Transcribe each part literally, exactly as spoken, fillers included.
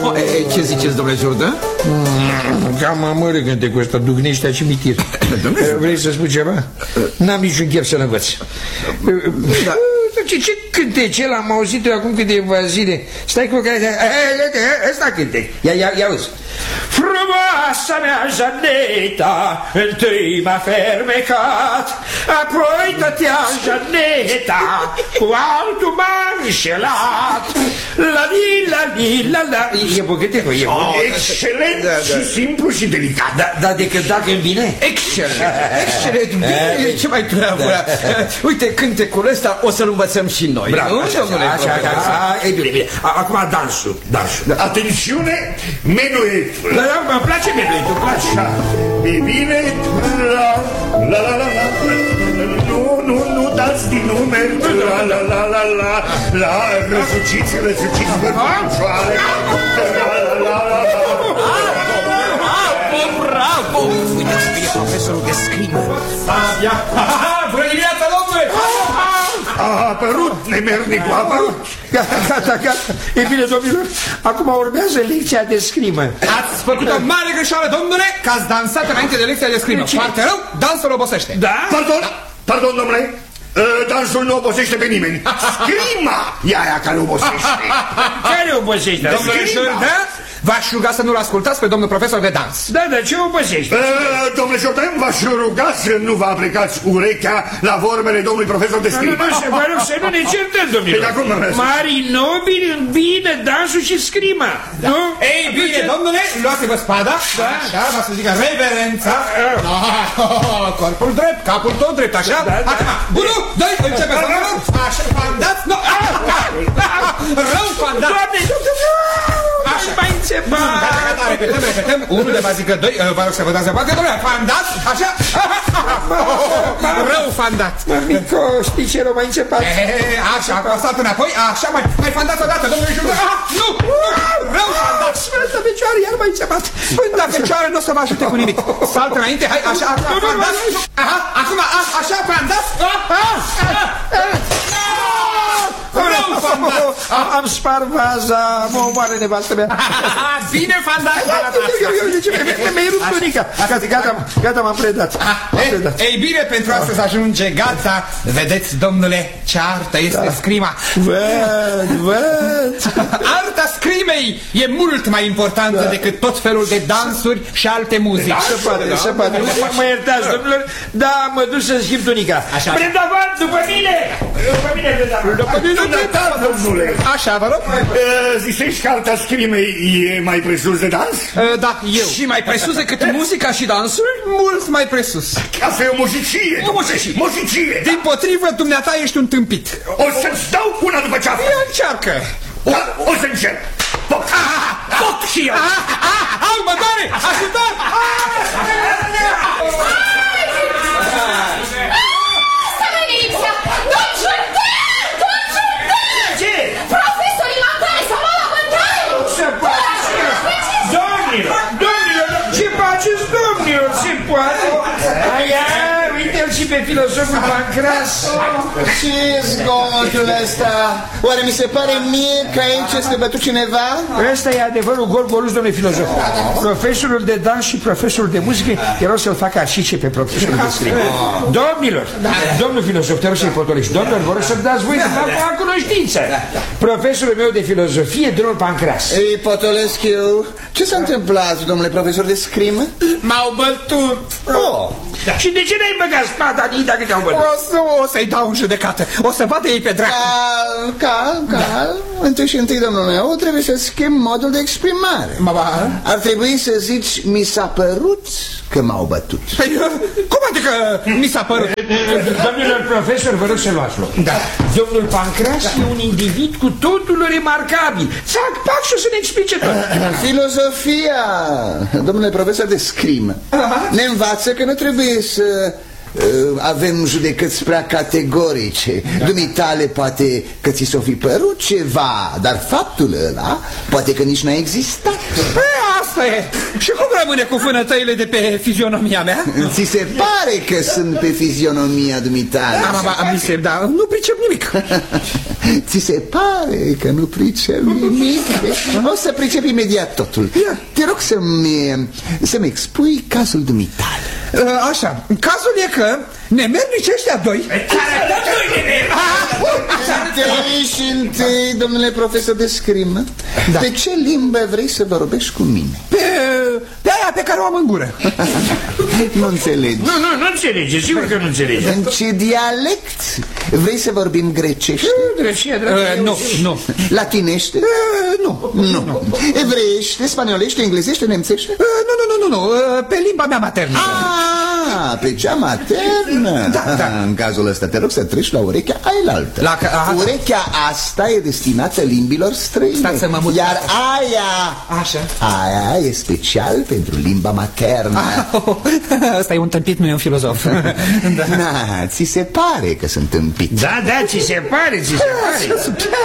Ce ziceți, domnule Jourdan? Cam amărâ cântecul ăsta, duhnește cimitir. Vrei să spun ceva? N-am niciun chef să-l învăț. Ce, ce cântece l-am auzit eu acum câteva zile? Stai cu care... Ăsta cântec. Ia, ia, ia uzi. Frumoasa mea Janeta, întâi m-a fermecat, apoi tătea Janeta, cu altul m-a înșelat. La li, la li, la la. E bucătecul, e bun. Excelent și simplu și delicat. Da, decât dacă îmi vine? Excelent, excelent, bine, ce mai treabă? Uite, cântecul ăsta o să-l învățăm și noi. Bravo, așa, așa, așa. E bine, bine. Acum dansul, dansul. Atențiune, menuetul. Da, da, îmi place menuetul, îmi place. E bine, la, la, la, la, la. Nu, nu, nu dați din numeri. La, la, la, la, la. La, răsuciți, răsuciți pe picioare. La, la, la, la, la. Bravo! Uite-ți bine profesorul de scrimă. Sabia! Bună dimineața, domnule! A apărut, nemernicul, a apărut. Gata, gata, gata. E bine, domnilor, acum urmează lecția de scrimă. Ați făcut o mare greșeală, domnule, că ați dansat înainte de lecția de scrimă. Foarte rău, dansul obosește. Da? Pardon, pardon, domnule. Dansul nu obosește pe nimeni. Scrima e aia care obosește. Care obosește? Domnule Jourdan, v-aș ruga să nu-l ascultați pe domnul profesor de dans. Da, da, ce obosește? Domnule Jourdan, v-aș ruga să nu vă aplicați urechea la vorbele domnului profesor de scrimă. Nu, nu, se vă rog să nu ne certăm, domnilor. Mari nobili îmbină dansul și scrima. Ei, bine, domnule, luați-vă spada. Da, da, va să zică reverența. Corpul drept, capul tot drept, așa? Acum, unu, doi, începe să rău. Așa, fandați, nu, rău fandați. Doamne, așa, mai începa. Gata, gata, repetăm, repetăm. Unu de bazică, doi, vă rog să vă dați de parte, domnule, fandați, așa. Rău fandați. Mico, știi ce rău mai începat? Așa, a stat înapoi, așa, mai fandați odată, domnule Jourdan. Nu, rău fandați. Sfântă Fecioară, iar mai începat. Sfânta Fecioară nu o să vă ajute cu nimic. Salt înainte, hai, așa, fandați. Aha, acum, așa, fandați. Am spart vaza, mă omoară nevastă mea. Bine, fandați. Mi-ai rupt tunica. Gata, gata, m-am predat. Ei bine, pentru astăzi ajunge gata. Vedeți, domnule, ce artă este scrima. Văd, văd. Arta scrimei e mult mai importantă decât tot felul de dansuri și alte muzici. Se poate, se poate. Mă iertați, domnilor, da, mă duc să schimb tunica. Predavan, după mine! După mine, predavan. După mine, domnule. Așa, vă rog. Ziceți că arta scrimei e mai presus de dans? Da, eu. Și mai presus decât muzica și dansul? Mult mai presus. Asta e o muzicie. O muzicie. Muzicie. Din potrivă, dumneata ești un tâmpit. O să-ți dau una după ceafă. Ia încearcă. O să încerc. Foc. Foc și eu. Au, mă doare. Ajutor. Se poate? Aia, uite-l și pe filozoful Pancras. Ce zgomotul ăsta? Oare mi se pare mie că aici este bătut cineva? Ăsta e adevărul gol golus, domnule filozof. Profesorul de dans și profesorul de muzică erau să-l facă arșice pe profesorul de scrimă. Domnilor, domnul filozof, te rog să-i potolești. Domnilor, vă rog să-mi dați voi să fac o cunoștință. Profesorul meu de filozofie, domnul Pancras. Îi potolesc eu. Ce s-a întâmplat, domnule profesor de scrimă? M-au bătut. Oh. Da. Și de ce n-ai băgat spada din dacă te-au bătut? O, să, o să-i dau în judecată. O să vadă ei pe dracu. Calm, calm, calm. Întâi și întâi, domnul meu, trebuie să schimb modul de exprimare. Ba, ar trebui să zici, mi s-a părut că m-au bătut. Păi, cum adică mi s-a părut? Domnilor profesor, vă rog să luați loc. Da. Domnul Pancras e un individ cu totul remarcabil. Țac, pac și o să ne explice tot. Filozofia, domnule profesor de scrimă, ne învață că nu trebuie să uh, avem judecăți prea categorice. Dumitale poate că ți s-o fi părut ceva, dar faptul ăla poate că nici n-a existat. Păi asta e. Și cum rămâne cu vânătăile de pe fizionomia mea? Ți se pare că sunt pe fizionomia dumitale? Da, mi se, da, nu pricep nimic. Ți se pare că nu pricep nimic? O să pricep imediat totul. Te rog să-mi să-mi expui cazul dumitale. Așa, cazul e că nemernici ăștia doi Întâi și întâi, domnule profesor de scrimă, da. Pe ce limbă vrei să vorbești cu mine? Pe, pe aia pe care o am în gură. Nu înțelegi. Nu, nu, nu înțelege, sigur că nu înțelege. În ce dialect? Vrei să vorbim grecește? Grecia, uh, nu, nu. Latinește? Uh, nu, nu. Evreiește, spaniolește, englezește, nemțește? Uh, nu, nu, nu, nu, nu. Uh, pe limba mea maternă. Ah, pe cea maternă. Da, da. În cazul ăsta te rog să treci la urechea ailaltă. La că, urechea asta e destinată limbilor străine. Stați să mă mut. Iar aia Așa. Aia e special pentru limba maternă. Ăsta e un tâmpit, nu e un filozof. Da. Na, ți se pare că sunt tâmpit. Da, da, ți se pare, ți se pare.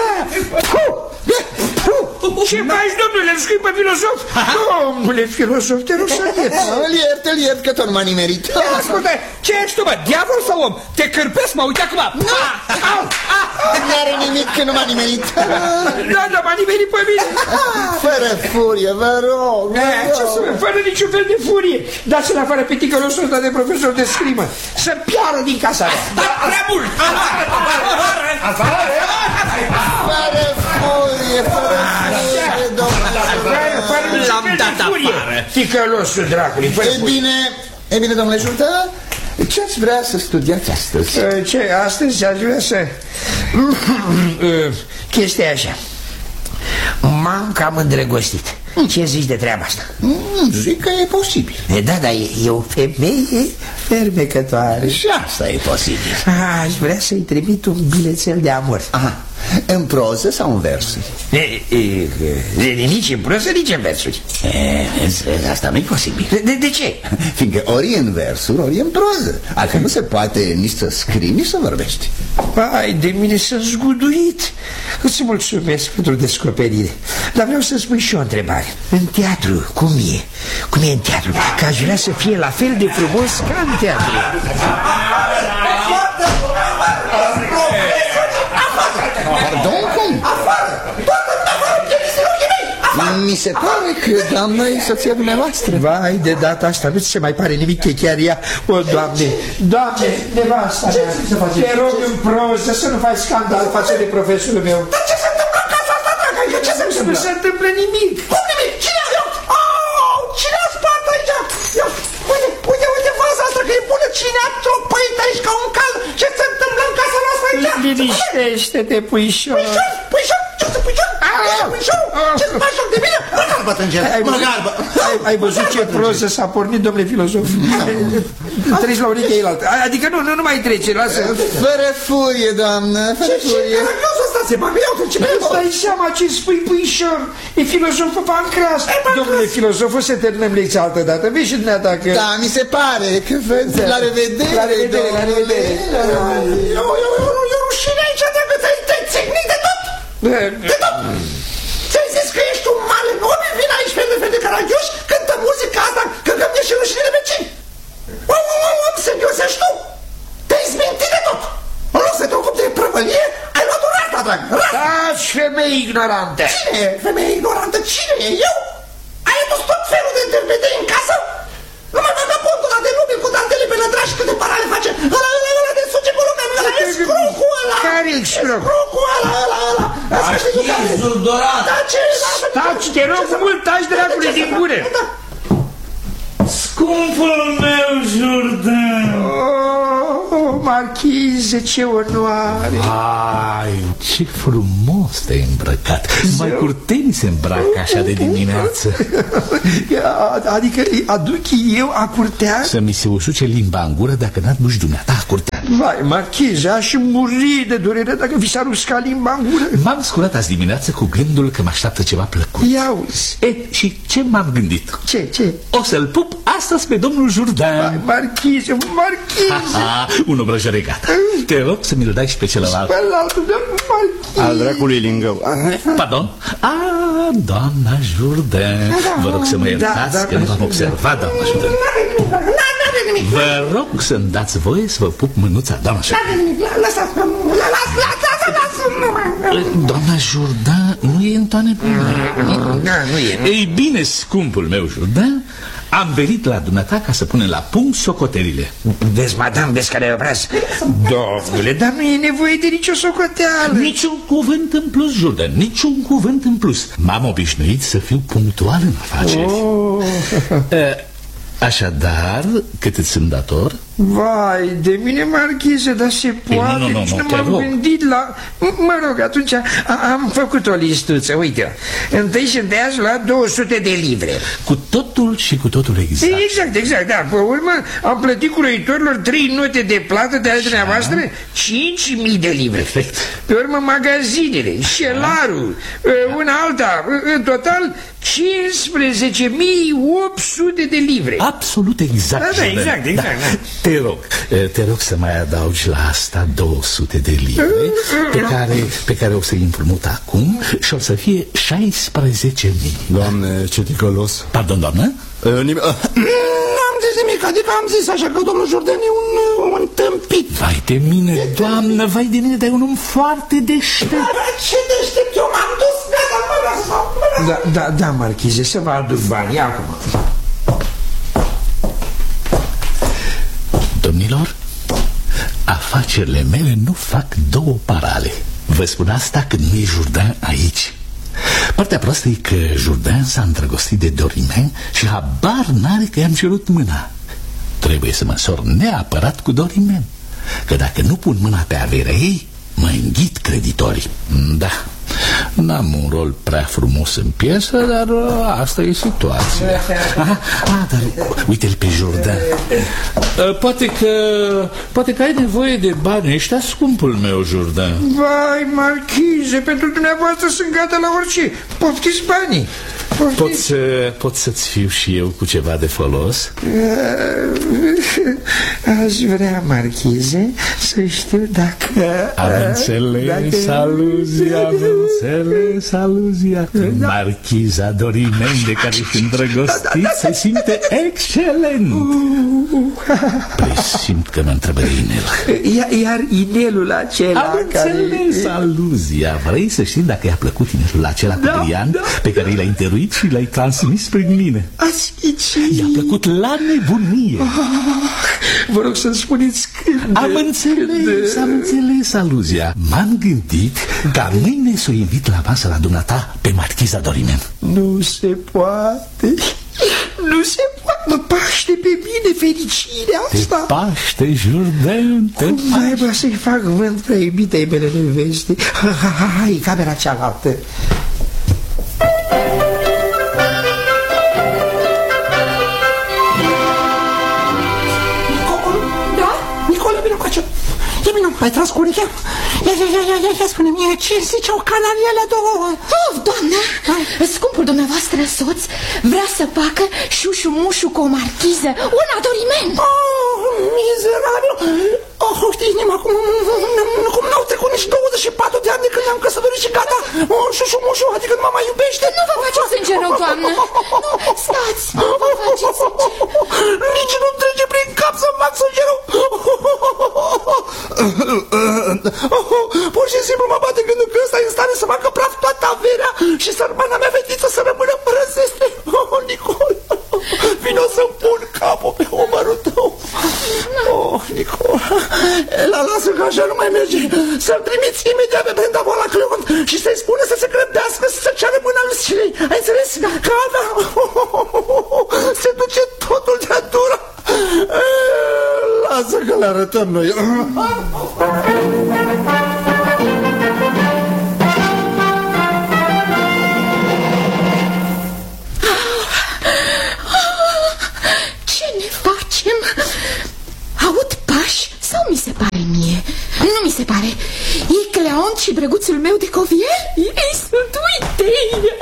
Ce faci, domnule, îl scrii pe filozof? Domnule filozof, te rog să ierți. Îl iert, îl iert, că tot m-a nimerit. Ascultă, ce ești tu, bă, diavol sau om? Te cârpesc, mă, uite acum. Nu are nimic că nu m-a nimerit. Da, da, m-a nimerit pe mine. Fără furie, vă rog. Ce să mă, fără niciun fel de furie. Dați-l afară pe ticălosul ăsta de profesor de scrimă. Să piară din casa mea. Da, prea mult. Fără furie, fără furie, domnule. Fără niciun fel de furie. Ticălosul dracului. E bine, e bine, domnule Jourdan, ce ați vrea să studiați astăzi? Ce, astăzi aș vrea să... Chestia e așa. M-am cam îndrăgostit. Ce zici de treaba asta? Mm, zic că e posibil. E, da, dar e, e o femeie fermecătoare. Și asta e posibil. Aș vrea să-i trimit un bilețel de amor. Aha. În proză sau în versuri? E, e, e, nici în proză, nici în versuri. E, asta nu-i posibil. De, de, de ce? Fiindcă ori e în versuri, ori e în proză. Altfel nu se poate nici să scrii, nici să vorbești. Hai de mine sunt zguduit. Îți mulțumesc pentru descoperire. Dar vreau să spui și o întrebare. În teatru, cum e? Cum e în teatru? Că aș vrea să fie la fel de frumos ca în teatru. Pardon, cum? Mi se pare că doamna e soția dumneavoastră. Vai, de data asta nu ți se mai pare nimic, că chiar ea. O, Doamne, Doamne, nevasta mea, te rog în proză să nu faci scandal față de profesorul meu. Dar ce se întâmplă în casa asta, dragă? Ce se întâmplă? Nu se întâmplă nimic. Cum nimic? Cine a... Oh, cine a spart aici? Ia, uite, uite, uite faza asta că e bună. Cine a tropăit aici ca un cal? Ce se întâmplă în casa noastră aici? Liniștește-te, puișor. Puișor? Puișor? Ce să puișor? Puișor? Ce-ți faci joc de mine? Mă garbă, tânger, mă garbă. Ai văzut ce proză s-a pornit, domnule filozof? Treci la urechea eilaltă. Adică nu, nu, nu mai trece, lasă. Fără furie, doamnă, fără furie. Ce răgăsul ăsta se bagă? Iau-te, ce mi-ai Stai seama ce spui, puișor. E filozoful Pancras. Domnule filozof, o să terminăm lecția altă dată. Vezi și dumneata că... Da, mi se pare că vezi. La revedere, La revedere, la revedere. E rușine aici, dacă te-ai țignit de tot. De tot. Ți-ai zis că ești un mare nobil, vin aici fel de fel de caragios, cântă muzica asta, că că mi-e și rușine de vecini. Om, om, om, om, serios ești tu? Te-ai zmintit de tot. În loc să te ocupi de prăvălie, ai luat un rata, drag. Taci, femeie ignorantă. Cine e femeie ignorantă? Cine e? Eu? Ai adus tot felul de intermedii în casă? Numai vagabondul ăla de nume cu dantele pe lătrași câte parale face. Ăla, ăla, ăla de suce cu lumea, ăla e scrucul ăla. Care e scruc? Scrucul ăla, ăla, ăla. Marchizul Doran. Da, ce? Taci, te rog mult, taci, dragule, din gură. Scumpul meu Jourdan. Oh, marchize, ce onoare. Ai, ce frumos te-ai îmbrăcat. Mai curtenii se îmbracă așa de dimineață. Adică aduc eu a curtea? Să mi se usuce limba în gură dacă n-aduci dumneata a curtea. Vai, marchize, aș muri de durere dacă vi s-ar usca limba în gură. M-am sculat azi dimineață cu gândul că mă așteaptă ceva plăcut. Ia uzi. E, și ce m-am gândit? Ce, ce? O să-l pup astăzi pe domnul Jourdan. Marchize, marchize. Ha, un obrăjăr e gata. Te rog să mi-l dai și pe celălalt. Pe altul de marchize. Al dracului lingău. Pardon? A, doamna Jourdan. Vă rog să mă iertați da, că nu v-am observat, doamna Jourdan. N-are nimic. Vă rog să-mi dați voie să vă pup mânuța, doamna Jourdan. N-are nimic. Lăsați-mă. Lăsați-mă. Doamna Jourdan nu e în toane bună. Da, nu e. Ei bine, scumpul meu Jourdan, am venit la dumneata ca să punem la punct socotelile. Vezi, madame, vezi care e obraz? Domnule, dar nu e nevoie de nicio socoteală. Niciun cuvânt în plus, Jourdan, niciun cuvânt în plus. M-am obișnuit să fiu punctual în afaceri. Oh. Așadar, cât îți sunt dator? Vai, de mine, marchiză, dar se poate? Nu, nu, nu, nu, nu te m-am rog. gândit la... Mă rog, atunci a, am făcut o listuță, uite. Întâi sunt de azi la două sute de livre. Cu totul și cu totul exact. Exact, exact, da. Pe urmă am plătit curoitorilor trei note de plată de ale dumneavoastră, cinci mii de livre. Perfect. Pe urmă magazinele, șelarul, una alta, în total cincisprezece mii opt sute de livre. Absolut exact. Da, da, Jourdan. exact, exact, da. Te rog, te rog să mai adaugi la asta două sute de livre pe care, pe care o să-i împrumut acum și o să fie șaisprezece mii. Doamne, ce ticălos. Pardon, doamnă? N-am zis nimic, adică am zis așa că domnul Jourdan e un, un tâmpit. Vai de mine, doamnă, vai de mine, dar e un om foarte deștept. Ce deștept, eu m-am dus, gata, mă, Da, da, da, marchize, să vă aduc banii acum. Domnilor, afacerile mele nu fac două parale. Vă spun asta când nu e Jourdan aici. Partea proastă e că Jourdan s-a îndrăgostit de Dorimen și habar n-are că i-am cerut mâna. Trebuie să mă însor neapărat cu Dorimen, că dacă nu pun mâna pe averea ei, mă înghit creditorii. Da, n-am un rol prea frumos în piesă, dar asta e situația. Ah, ah, dar uite-l pe Jourdan. Poate că, poate că ai nevoie de bani ăștia, scumpul meu Jourdan. Vai, marchize, pentru dumneavoastră sunt gata la orice. Poftiți banii. Pot, să, pot să-ți fiu și eu cu ceva de folos? Aș vrea, marchize, să știu dacă... Am înțeles dacă... aluzia, am înțeles aluzia. Da. Marchiza Dorimen, de care ești îndrăgostit, da, da, da, se simte excelent. Presimt că mă întrebă de inel. Iar, iar inelul acela am înțeles care... aluzia. Vrei să știi dacă i-a plăcut inelul acela cu da, Brian, da, pe care l-ai întăruit și l-ai transmis prin mine? Aschici. I-a plăcut la nebunie. Oh, vă rog să-mi spuneți când. Am înțeles, am înțeles aluzia. M-am gândit ca mâine să o invit la masă la dumneata pe marchiza Dorimen. Nu se poate. Nu se poate. Mă paște pe mine fericirea asta. Te paște, Jourdan, te Cum mai bă să-i fac vânt prea iubitei mele neveste? Hai, camera cealaltă. Ai tras cu urechea? Ia, ia, ia, ia, ia, ia, spune mie, ce ziceau canaliele două? Of, doamnă, scumpul dumneavoastră soț vrea să facă șușu-mușu cu o marchiză, una Dorimen. Oh, mizerabil! Oh, inima, cum, cum n-au trecut nici douăzeci și patru de ani de când ne-am căsătorit și gata, oh, șușu-mușu, adică nu mă mai iubește. Nu vă faceți sânge rău, doamnă. Nu, stați, nu vă faceți sânge. Nici nu trece prin cap să fac sânge rău. Pur și simplu mă bate gândul că ăsta e în stare să facă praf toată averea și sărmana mea fetiță să rămână fără zestre. Oh, Nicol, vino să-mi pun capul pe omărul tău. Oh, Nicol, la lasă că așa nu mai merge. Să-mi trimiți imediat pe Brenda la Cleont și să-i spună să se grăbească, să ceară mâna lui Silei. Ai înțeles? Că avea se duce totul de-a dura. Lasă că le arătăm noi. Ce ne facem? Aud pași sau mi se pare mie? Nu mi se pare. E Cleont și drăguțul meu de covier? Ei sunt, uite!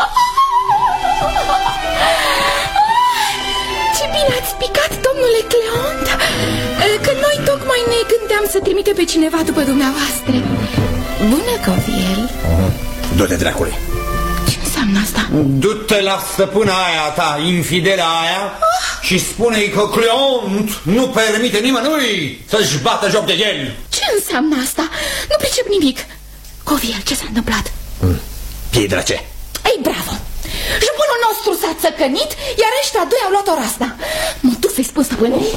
Ce bine ați picat, domnule Cleont, că noi tocmai ne gândeam să trimite pe cineva după dumneavoastră. Bună, coviel. Du-te, dracule. Ce înseamnă asta? Du-te la stăpâna aia ta, infidela aia, oh. și spune-i că Cleont nu permite nimănui să-și bată joc de el. Ce înseamnă asta? Nu pricep nimic. Coviel, ce s-a întâmplat? Mm. Piedra ce? Ei, bravo! Jupânul nostru s-a țăcănit, iar ăștia doi au luat o razna. Mă duc să-i spun stăpânii.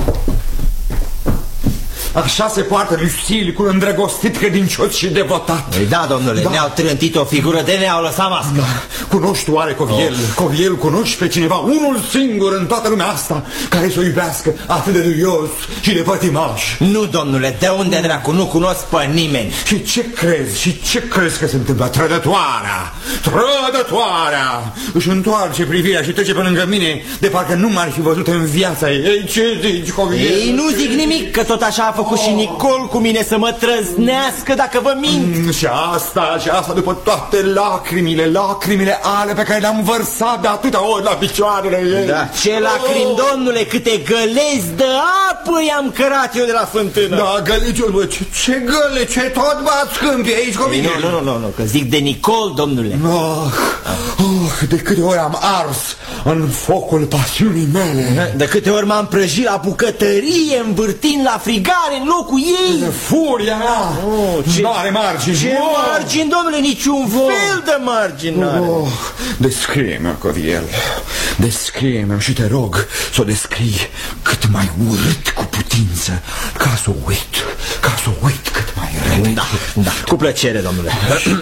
Așa se poartă Lucille cu un îndrăgostit credincios și devotat. Ei, da, domnule, da. Ne-au trântit o figură de ne-au lăsat mască. Da. Cunoști oare Coviel? Oh. Coviel, cunoști pe cineva, unul singur în toată lumea asta, care să o iubească atât de duios și de pătimaș? Nu, domnule, de unde dracu, nu cunosc pe nimeni. Și ce crezi, și ce crezi că se întâmplă? Trădătoarea, trădătoarea își întoarce privirea și trece pe lângă mine, de parcă nu m-ar fi văzut în viața ei. Ei, ce zici, Coviel? Ei, nu zic nimic, că tot așa a făcut și Nicol cu mine, să mă trăznească dacă vă mint. Mm, și asta, și asta după toate lacrimile, lacrimile ale pe care le-am vărsat de atâta ori la picioarele ei. Da, ce lacrimi, oh. domnule, câte gălezi de apă i-am cărat eu de la fântână. Da, găleciul, bă, ce, ce găle, ce tot bați câmpii aici cu mine. Nu, nu, nu, nu, că zic de Nicol, domnule. Oh, oh, de câte ori am ars în focul pasiunii mele. De câte ori m-am prăjit la bucătărie, învârtind la frigare în locul ei. De furia mea. Oh, ce n-are margini. Ce oh. margini, domnule, niciun oh. fel de margini n-are. Oh. Descrie-mi, Coviel, descrie-mi și te rog să o descrii cât mai urât cu putință, ca să o uit, ca să o uit cât mai repede. Da, da, cu plăcere, domnule.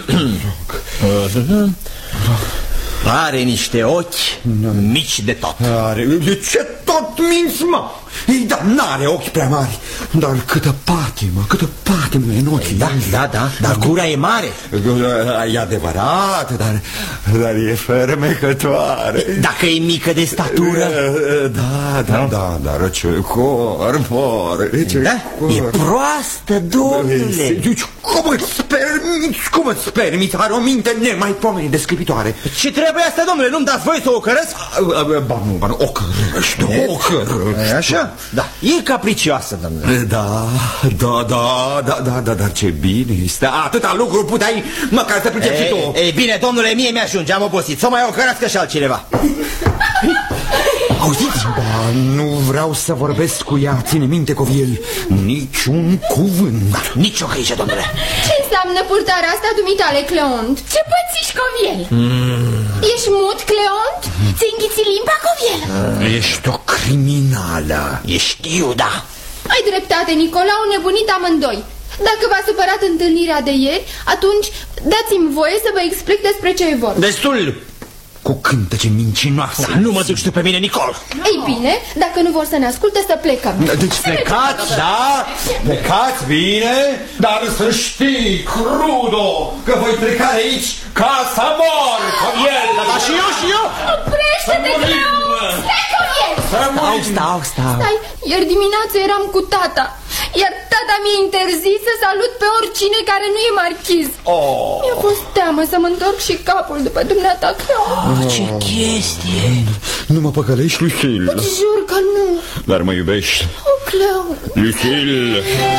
Are niște ochi mici de tot. Are, de ce tot minți, mă? Ei, da, n-are ochi prea mari, dar câtă patimă, câtă patimă e în ochii. Da, da, da, dar gura e mare. E adevărat, dar, dar e fermecătoare. Dacă e mică de statură. Da, da, da, dar ce corp, ce da? corp. E proastă, domnule. Deci, cum îți permiți, cum îți permiți? Are o minte nemaipomenit descripitoare. Ce trebuie asta, domnule? Nu-mi dați voi să o cărăsc? Ba nu, ba nu, o cărăște, o cărăște. Așa? Da, e capricioasă, domnule. Da, da, da, da, da, da, dar ce bine este. Atâta lucru puteai măcar să pricepi și tu. Ei, bine, domnule, mie mi-ajunge, am obosit. Să mai o cărască și altcineva. Auziți? Ba, nu vreau să vorbesc cu ea, ține minte, Coviel, niciun cuvânt. Nici o grijă, domnule. Ce înseamnă purtarea asta dumitale, Cleont? Ce pățiși, Coviel? Mm. Ești mut, Cleont? Mm. Ți-ai înghițit limba, Coviel? Mm. Ești o criminală. Ești eu, da. Ai dreptate, Nicola, au nebunit amândoi. Dacă v-a supărat întâlnirea de ieri, atunci dați-mi voie să vă explic despre ce e vorba. Destul! Cu cântece mincinoase. Da, nu mă duci tu pe mine, Nicol. Ei bine, dacă nu vor să ne asculte, să plecăm. Deci plecați, da? Plecați, bine? Dar să știi, Crudo, că voi pleca de aici ca să mor, Coviel. Da, și eu, și eu. Oprește-te, Cleont! Stai, Coviel! Stau, stau, stau. Stai, ieri dimineață eram cu tata, iar tata mi-a interzis să salut pe oricine care nu e marchiz. Oh. Mi-a fost teamă să mă întorc și capul după dumneata, Cleont. Oh, ce chestie! Nu mă păcălești, Lucille. Îți jur că nu. Dar mă iubești. Oh, Cleont. Lucille.